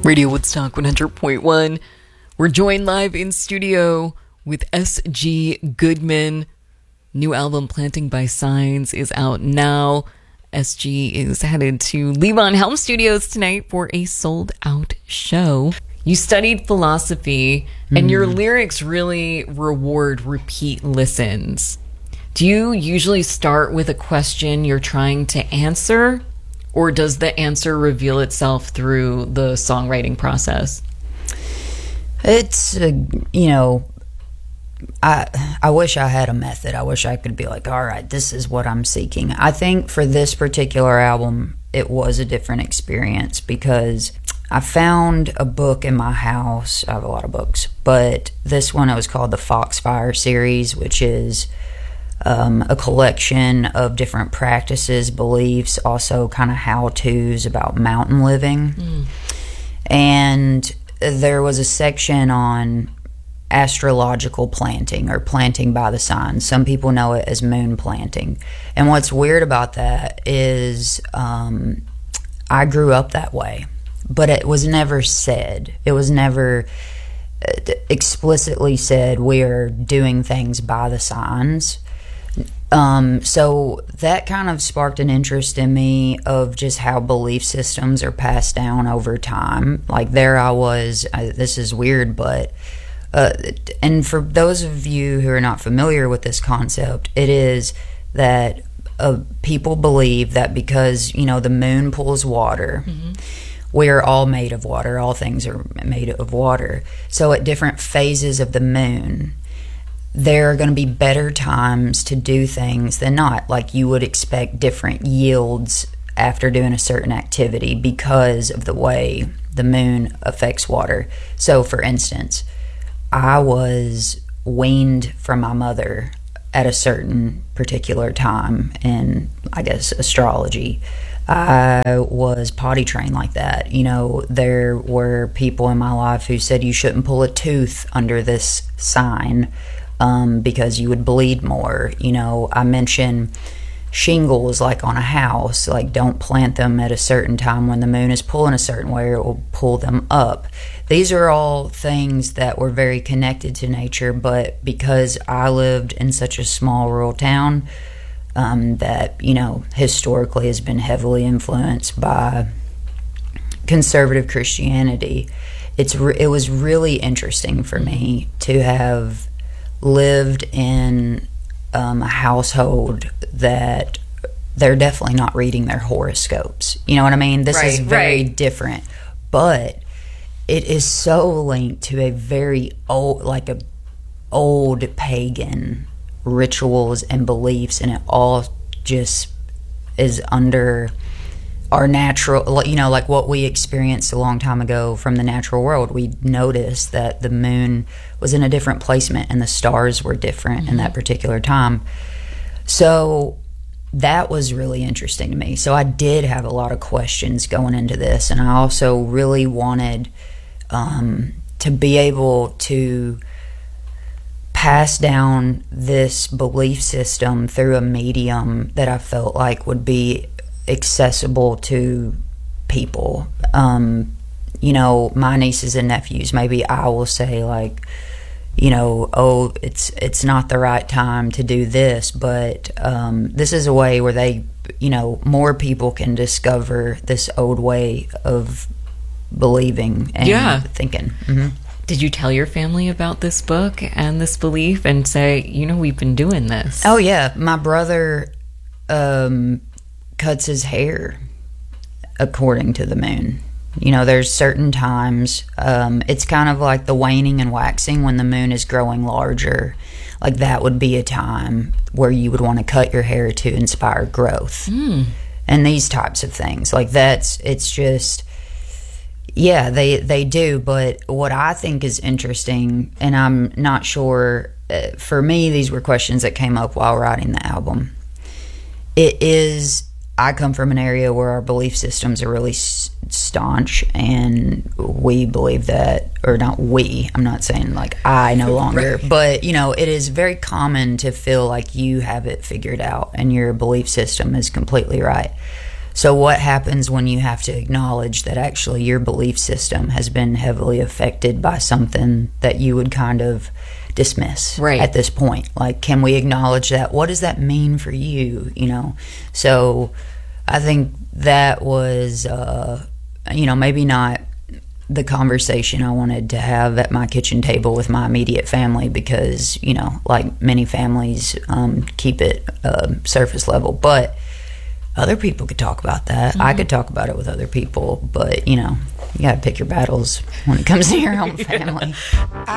Radio Woodstock 100.1. We're joined live in studio with S.G. Goodman. New album, Planting by Signs, is out now. S.G. is headed to Levon Helm Studios tonight for a sold-out show. You studied philosophy, and your lyrics really reward repeat listens. Do you usually start with a question you're trying to answer, or does the answer reveal itself through the songwriting process? It's, I wish I had a method. I wish I could be like, all right, this is what I'm seeking. I think for this particular album, it was a different experience because I found a book in my house. I have a lot of books, but this one, it was called the Foxfire series, which is a collection of different practices, beliefs, also kind of how-tos about mountain living. And there was a section on astrological planting, or planting by the signs. Some people know it as moon planting. And what's weird about that is I grew up that way, but it was never said. It was never explicitly said, we are doing things by the signs. So that kind of sparked an interest in me of just how belief systems are passed down over time. Like there I was, this is weird, but and for those of you who are not familiar with this concept, it is that people believe that because, the moon pulls water, we are all made of water. All things are made of water. So at different phases of the moon, there are going to be better times to do things than not. Like you would expect different yields after doing a certain activity because of the way the moon affects water. So for instance, I was weaned from my mother at a certain particular time in, I guess, astrology. I was potty trained like that. There were people in my life who said you shouldn't pull a tooth under this sign because you would bleed more. I mentioned shingles, like on a house, like don't plant them at a certain time when the moon is pulling a certain way, or it will pull them up. These are all things that were very connected to nature, but because I lived in such a small rural town that, historically has been heavily influenced by conservative Christianity, it was really interesting for me to have lived in a household that they're definitely not reading their horoscopes. You know what I mean? This is very different, but it is so linked to a very old pagan rituals and beliefs, and it all just is under our natural, like what we experienced a long time ago from the natural world. We noticed that the moon was in a different placement and the stars were different in that particular time. So that was really interesting to me. So I did have a lot of questions going into this, and I also really wanted to be able to pass down this belief system through a medium that I felt like would be accessible to people. My nieces and nephews, maybe I will say like, it's not the right time to do this, but this is a way where they, more people can discover this old way of believing and thinking. Did you tell your family about this book and this belief and say, we've been doing this? Oh yeah, my brother cuts his hair according to the moon. There's certain times, it's kind of like the waning and waxing when the moon is growing larger. Like that would be a time where you would want to cut your hair to inspire growth. And these types of things. Like it's just, yeah, they do. But what I think is interesting, and I'm not sure, for me, these were questions that came up while writing the album. I come from an area where our belief systems are really staunch, and we believe that, or not we, I'm not saying like I no longer, but it is very common to feel like you have it figured out and your belief system is completely right. So what happens when you have to acknowledge that actually your belief system has been heavily affected by something that you would kind of dismiss at this point? Like, can we acknowledge that? What does that mean for you? You know, so I think that was, maybe not the conversation I wanted to have at my kitchen table with my immediate family, because, you know, like many families keep it surface level. But other people could talk about that. I could talk about it with other people. But, you know, you got to pick your battles when it comes to your own family.